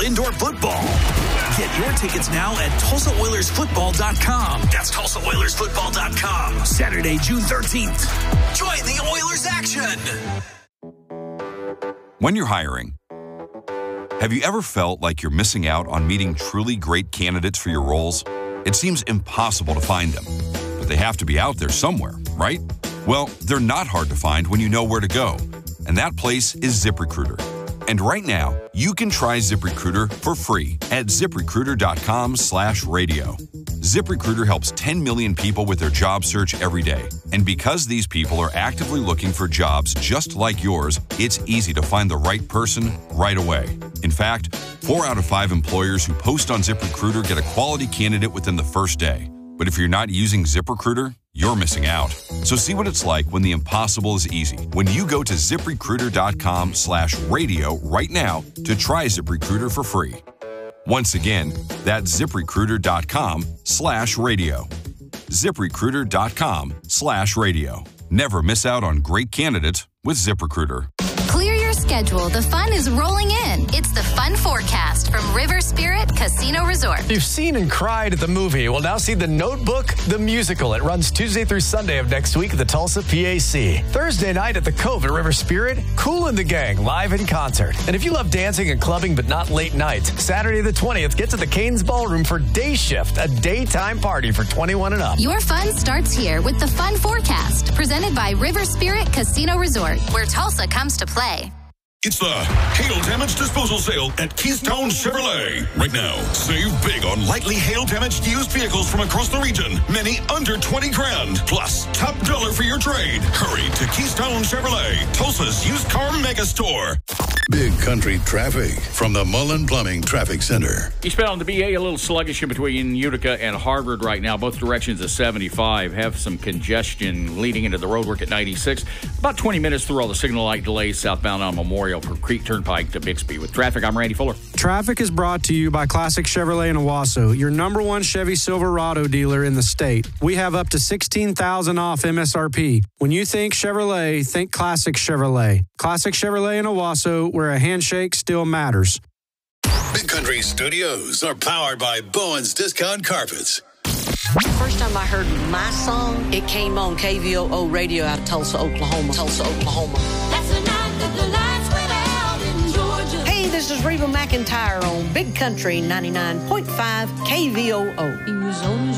indoor football. Get your tickets now at TulsaOilersFootball.com. That's TulsaOilersFootball.com. Saturday, June 13th. Join the Oilers action. When you're hiring, have you ever felt like you're missing out on meeting truly great candidates for your roles? It seems impossible to find them, but they have to be out there somewhere, right? Well, they're not hard to find when you know where to go, and that place is ZipRecruiter. And right now, you can try ZipRecruiter for free at ZipRecruiter.com/radio. ZipRecruiter helps 10 million people with their job search every day. And because these people are actively looking for jobs just like yours, it's easy to find the right person right away. In fact, 4 out of 5 employers who post on ZipRecruiter get a quality candidate within the first day. But if you're not using ZipRecruiter, you're missing out. So see what it's like when the impossible is easy. When you go to ZipRecruiter.com/radio right now to try ZipRecruiter for free. Once again, that's ZipRecruiter.com/radio. ZipRecruiter.com/radio. Never miss out on great candidates with ZipRecruiter. Clear your schedule. The fun is rolling in. It's the Fun Forecast from River Spirit Casino Resort. You've seen and cried at the movie. We'll now see The Notebook, the musical. It runs Tuesday through Sunday of next week at the Tulsa PAC. Thursday night at the Cove at River Spirit, Kool and the Gang live in concert. And if you love dancing and clubbing but not late nights, Saturday the 20th, get to the Canes Ballroom for Day Shift, a daytime party for 21 and up. Your fun starts here with the Fun Forecast, presented by River Spirit Casino Resort, where Tulsa comes to play. It's the Hail Damage Disposal Sale at Keystone Chevrolet. Right now, save big on lightly hail-damaged used vehicles from across the region. Many under 20 grand. Plus, top dollar for your trade. Hurry to Keystone Chevrolet, Tulsa's used car mega store. Big country traffic from the Mullen Plumbing Traffic Center. Eastbound on the BA, a little sluggish in between Utica and Harvard right now. Both directions of 75 have some congestion leading into the roadwork at 96. About 20 minutes through all the signal light delays southbound on Memorial from Creek Turnpike to Bixby. With traffic, I'm Randy Fuller. Traffic is brought to you by Classic Chevrolet in Owasso, your #1 Chevy Silverado dealer in the state. We have up to $16,000 off MSRP. When you think Chevrolet, think Classic Chevrolet. Classic Chevrolet in Owasso, where a handshake still matters. Big Country Studios are powered by Bowen's Discount Carpets. First time I heard my song, it came on KVOO radio out of Tulsa, Oklahoma. Tulsa, Oklahoma. That's the night that the lights went out in Georgia. Hey, this is Reba McEntire on Big Country 99.5 KVOO. He was on his